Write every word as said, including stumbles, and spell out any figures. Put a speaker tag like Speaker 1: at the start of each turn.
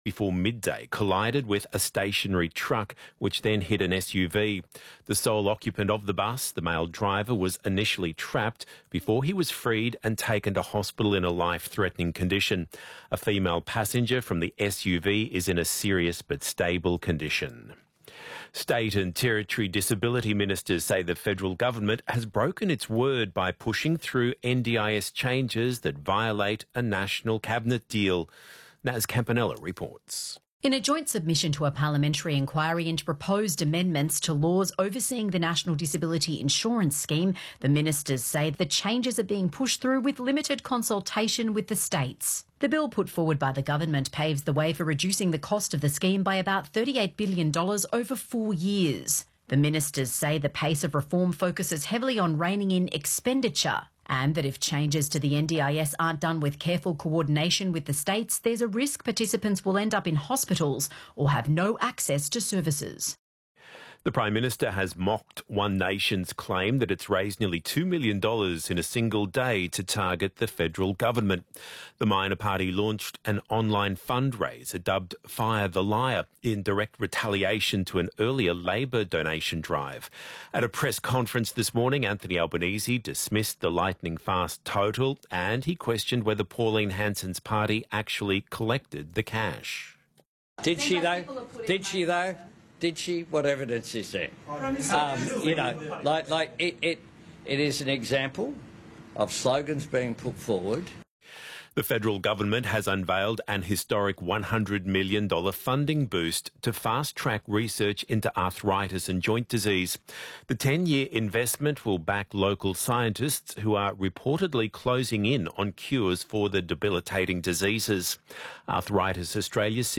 Speaker 1: before midday collided with a stationary truck, which then hit an S U V. The sole occupant of the bus, the male driver, was initially trapped before he was freed and taken to hospital in a life-threatening condition. A female passenger from the S U V is in a serious but stable condition. State and territory disability ministers say the federal government has broken its word by pushing through N D I S changes that violate a national cabinet deal. Naz Campanella reports.
Speaker 2: In a joint submission to a parliamentary inquiry into proposed amendments to laws overseeing the National Disability Insurance Scheme, the ministers say the changes are being pushed through with limited consultation with the states. The bill put forward by the government paves the way for reducing the cost of the scheme by about thirty-eight billion dollars over four years. The ministers say the pace of reform focuses heavily on reining in expenditure, and that if changes to the N D I S aren't done with careful coordination with the states, there's a risk participants will end up in hospitals or have no access to services.
Speaker 1: The Prime Minister has mocked One Nation's claim that it's raised nearly two million dollars in a single day to target the federal government. The minor party launched an online fundraiser dubbed Fire the Liar in direct retaliation to an earlier Labor donation drive. At a press conference this morning, Anthony Albanese dismissed the lightning-fast total and he questioned whether Pauline Hanson's party actually collected the cash.
Speaker 3: Did she though? Did she though? Did she? What evidence is there? Um, you know, like, like it, it, it is an example of slogans being put forward.
Speaker 1: The federal government has unveiled an historic one hundred million dollars funding boost to fast-track research into arthritis and joint disease. The ten-year investment will back local scientists who are reportedly closing in on cures for the debilitating diseases. Arthritis Australia